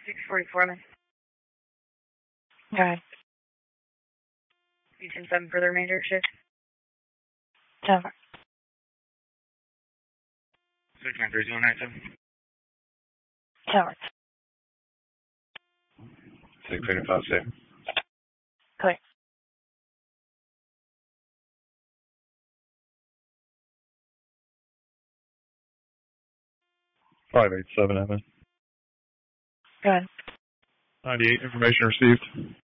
644, man. Okay. Houston 7 for the remainder shift. Tower. 693-297. Tower. 635-6. Clear. Five 8-7, Evan. Go ahead. 98, information received.